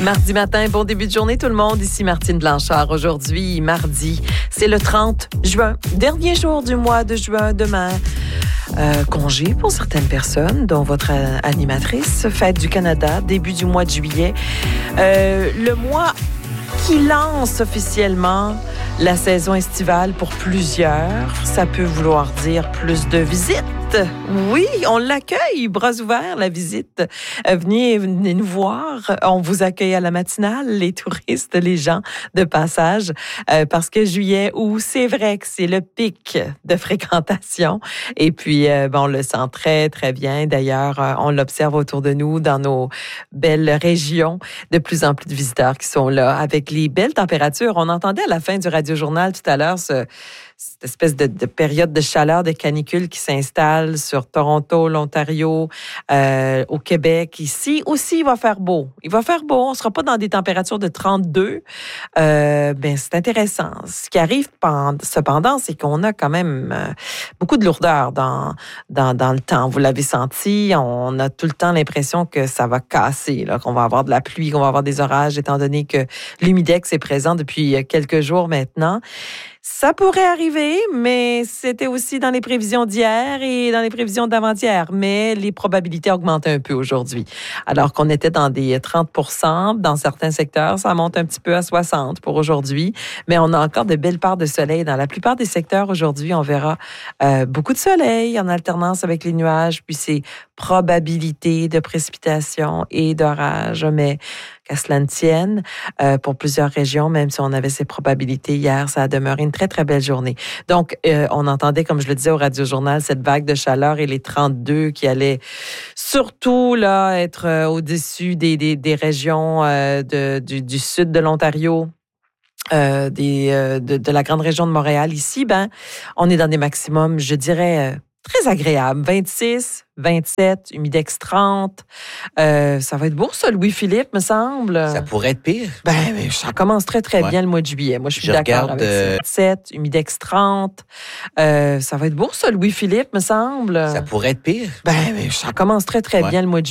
Mardi matin, bon début de journée tout le monde. Ici Martine Blanchard. Aujourd'hui, mardi, c'est le 30 juin. Dernier jour du mois de juin. Demain, congé pour certaines personnes, dont votre animatrice. Fête du Canada, début du mois de juillet. Le mois qui lance officiellement la saison estivale pour plusieurs. Ça peut vouloir dire plus de visites. Oui, on l'accueille, bras ouverts, la visite. Venez nous voir. On vous accueille à la matinale, les touristes, les gens de passage, parce que juillet, août, c'est vrai que c'est le pic de fréquentation. Et puis, on le sent très, très bien. D'ailleurs, on l'observe autour de nous, dans nos belles régions. De plus en plus de visiteurs qui sont là, avec les belles températures. On entendait à la fin du radiojournal tout à l'heure cette espèce de période de chaleur, de canicule qui s'installe sur Toronto, l'Ontario, au Québec. Ici aussi, il va faire beau. Il va faire beau. On ne sera pas dans des températures de 32. C'est intéressant. Ce qui arrive cependant, c'est qu'on a quand même beaucoup de lourdeur dans le temps. Vous l'avez senti. On a tout le temps l'impression que ça va casser, là, qu'on va avoir de la pluie, qu'on va avoir des orages, étant donné que l'humidex est présent depuis quelques jours maintenant. Ça pourrait arriver, mais c'était aussi dans les prévisions d'hier et dans les prévisions d'avant-hier. Mais les probabilités augmentent un peu aujourd'hui. Alors qu'on était dans des 30%, dans certains secteurs, ça monte un petit peu à 60% pour aujourd'hui. Mais on a encore de belles parts de soleil. Dans la plupart des secteurs aujourd'hui, on verra beaucoup de soleil en alternance avec les nuages. Puis c'est probabilité de précipitations et d'orages. Mais qu'à cela ne tienne, pour plusieurs régions, même si on avait ces probabilités hier, ça a demeuré une très, très belle journée. Donc, on entendait, comme je le disais au radiojournal, cette vague de chaleur et les 32 qui allaient surtout là être au-dessus des régions du sud de l'Ontario. De la grande région de Montréal. Ici, on est dans des maximums, je dirais, très agréables. 26, 27, humidex 30. Ça va être beau, ça, Louis-Philippe, me semble. Ça pourrait être pire. Ça commence très, très bien le mois de juillet. Moi, je suis d'accord avec ça. 27, humidex 30. Ça va être beau, ça, Louis-Philippe, me semble. Ça pourrait être pire. Ça commence très, très bien le mois de juillet.